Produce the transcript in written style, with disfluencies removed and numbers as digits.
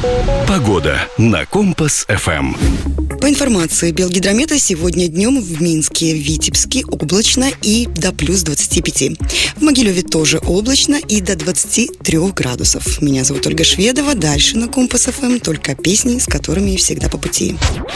Погода на Компас-ФМ. По информации Белгидромета, сегодня днем в Минске, в Витебске облачно и до плюс 25. В Могилеве тоже облачно и до 23 градусов. Меня зовут Ольга Шведова. Дальше на Компас-ФМ только песни, с которыми всегда по пути.